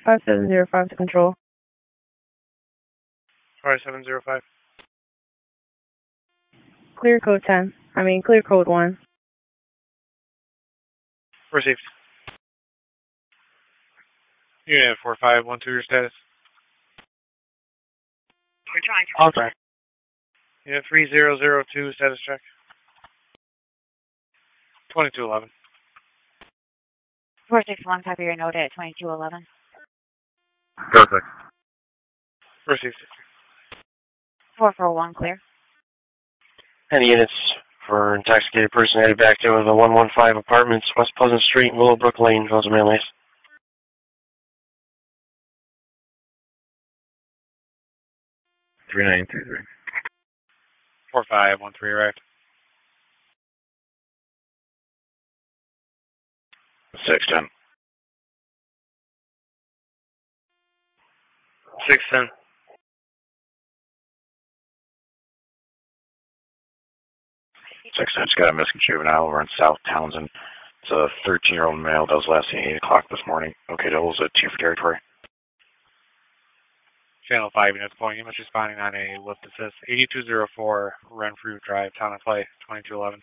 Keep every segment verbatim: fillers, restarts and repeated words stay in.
five seven zero five to control. five seven zero five. Clear code ten. I mean, clear code one. Received. Unit four five one two, your status. We're trying to... On track. Unit three zero zero two, status check. twenty-two eleven. four six one, copy your note at twenty-two eleven. Perfect. Received. four four one, clear. Any units for intoxicated person headed back to the one one five apartments, West Pleasant Street, Willowbrook Lane, Village of Manlius. three nine two three. four five one three, arrived. six ten. six ten. six ten, just got a missing juvenile. We're in South Townsend. It's a thirteen-year-old male that was last seen at eight o'clock this morning. Okay, doubles at two for territory. Channel five units point. You must responding on a lift assist. eighty-two oh four Renfrew Drive, Town of Clay, twenty-two eleven.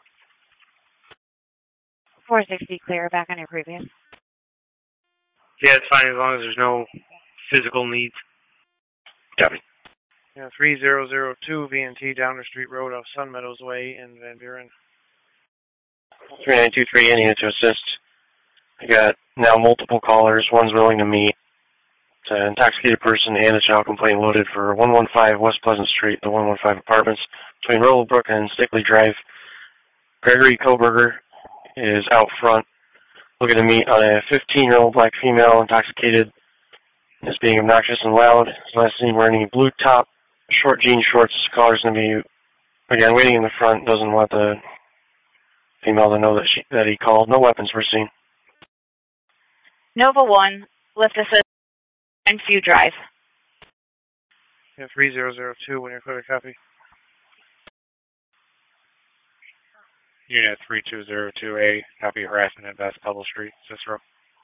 four sixty, clear. Back on your previous. Yeah, it's fine as long as there's no physical needs. Copy. Yeah, three zero zero two V and T Downer Street Road off Sun Meadows Way in Van Buren. three nine two three, any unit to assist. I got now multiple callers. One's willing to meet. It's an intoxicated person and a child complaint loaded for one one five West Pleasant Street, the one one five apartments between Willowbrook and Stickley Drive. Gregory Koberger is out front looking to meet on a fifteen-year-old black female intoxicated, is being obnoxious and loud. Last seen wearing a blue top, short jean shorts. Caller's going to be, again, waiting in the front. Doesn't want the female to know that she that he called. No weapons were seen. Nova one, lift assist, Renfrew Drive. Yeah, three zero zero two when you're clear, copy. Unit three two zero two A, copy harassment at West Pebble Street, Cicero.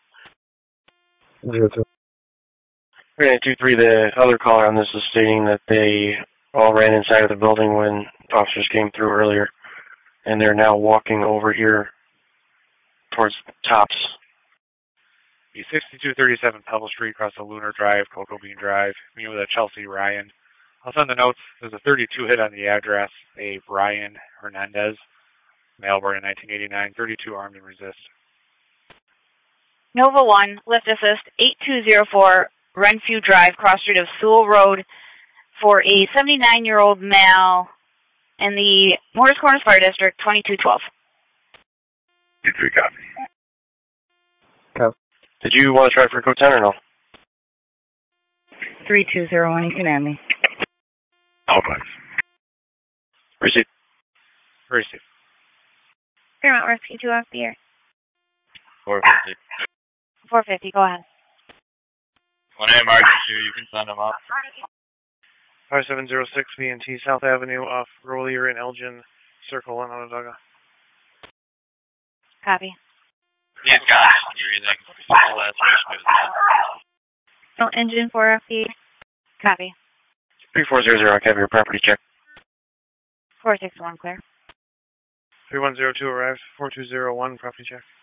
zero two. three nine two three, the other caller on this is stating that they all ran inside of the building when officers came through earlier, and they're now walking over here towards Tops. The sixty-two thirty-seven Pebble Street, across the Lunar Drive, Cocoa Bean Drive. Meeting with a Chelsea Ryan. I'll send the notes. There's a thirty-two hit on the address. A Brian Hernandez, male born in nineteen eighty-nine, thirty-two armed and resist. Nova one, lift assist, eight two zero four Renfrew Drive, cross street of Sewell Road, for a seventy-nine-year-old male in the Morris Corners Fire District, twenty-two twelve. two three, copy. Copy. Did you want to try for code ten or no? three two zero one, you can add me. All five. Receive. Receive. Paramount Rescue two off the air. four fifty. four fifty, go ahead. When I mark you, you can send them up. five seven zero six V and T South Avenue off Rollier and Elgin Circle in Onondaga. Copy. He's got it. No, engine four F D. Copy. three four zero zero, I have your property check. four six one, clear. three one zero two arrived, four two zero one, property check.